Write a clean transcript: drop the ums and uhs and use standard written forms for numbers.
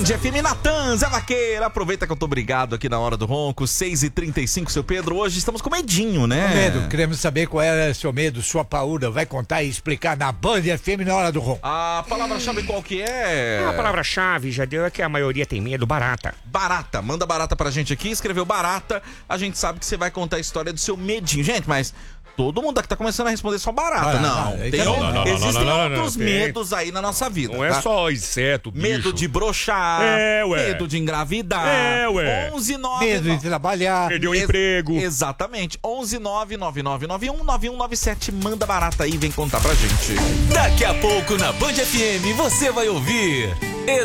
FM Natan, Zé Vaqueira. Aproveita que eu tô brigado aqui na hora do ronco. 6h35, seu Pedro. Hoje estamos com medinho, né? Com medo. Queremos saber qual era seu medo, sua paúda. Vai contar e explicar na Band FM na hora do ronco. A palavra-chave qual que é? A palavra-chave já deu, é que a maioria tem medo. Barata. Barata. Manda barata pra gente aqui. Escreveu barata. A gente sabe que você vai contar a história do seu medinho. Gente, mas... todo mundo aqui tá começando a responder só barata. Existem outros medos aí na nossa vida. Não é só inseto, bicho. Medo de broxar. Medo de engravidar. 11-9. Medo de trabalhar. Perder o emprego. Exatamente. 11-999919197. Manda barata aí e vem contar pra gente. Daqui a pouco na Band FM você vai ouvir